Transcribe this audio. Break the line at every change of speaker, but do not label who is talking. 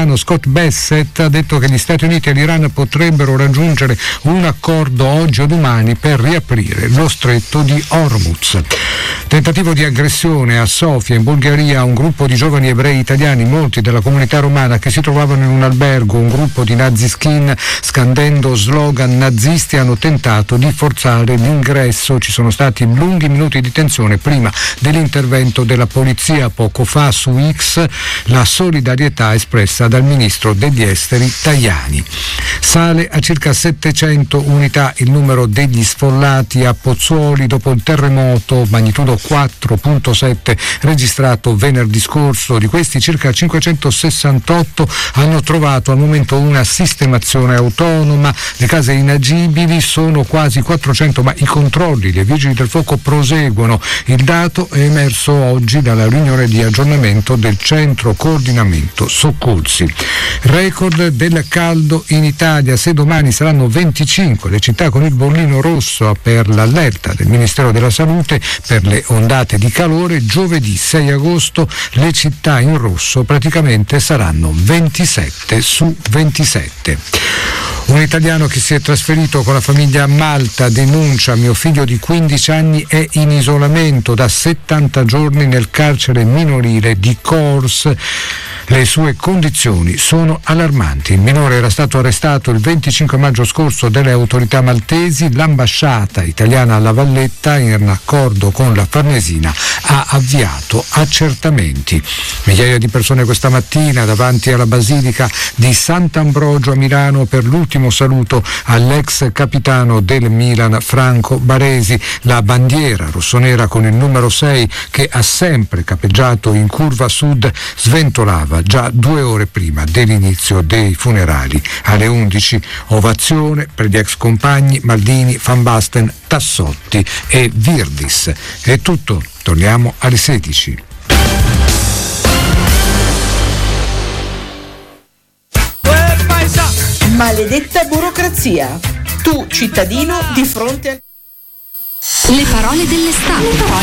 americano Scott Bassett ha detto che gli Stati Uniti e l'Iran potrebbero raggiungere un accordo oggi o domani per riaprire lo stretto di Hormuz. Tentativo di aggressione a Sofia in Bulgaria. Un gruppo di giovani ebrei italiani, molti della comunità romana, che si trovavano in un albergo, un gruppo di naziskin scandendo slogan nazisti hanno tentato di forzare l'ingresso. Ci sono stati lunghi minuti di tensione prima dell'intervento della polizia. Poco fa su X la solidarietà espressa dal ministro degli esteri Tajani. Sale a circa 700 unità il numero degli sfollati a Pozzuoli dopo il terremoto magnitudo 4.7 registrato venerdì scorso. Di questi circa 568 hanno trovato al momento una sistemazione autonoma. Le case inagibili sono quasi 400, ma i controlli dei vigili del fuoco proseguono. Il dato è emerso oggi dalla riunione di aggiornamento del centro coordinamento soccorsi. Record del caldo in Italia. Se domani saranno 25 le città con il bollino rosso per l'allerta del Ministero della Salute per le ondate di calore, giovedì 6 agosto le città in rosso praticamente saranno 27 su 27. Un italiano che si è trasferito con la famiglia a Malta denuncia: mio figlio di 15 anni è in isolamento da 70 giorni nel carcere minorile di Kors. Le sue condizioni sono allarmanti. Il minore era stato arrestato il 25 maggio scorso dalle autorità maltesi. L'ambasciata italiana a La Valletta, in accordo con la Farnesina, ha avviato accertamenti. Migliaia di persone questa mattina davanti alla Basilica di Sant'Ambrogio a Milano per l'ultimo saluto all'ex capitano del Milan Franco Baresi. La bandiera rossonera con il numero 6 che ha sempre capeggiato in curva sud sventolava già 2 ore prima dell'inizio dei funerali. Alle 11 ovazione per gli ex compagni Maldini, Van Basten, Tassotti e Virdis. È tutto, torniamo alle 16.
Maledetta burocrazia. Tu, cittadino, di fronte a...
Le parole dell'estate.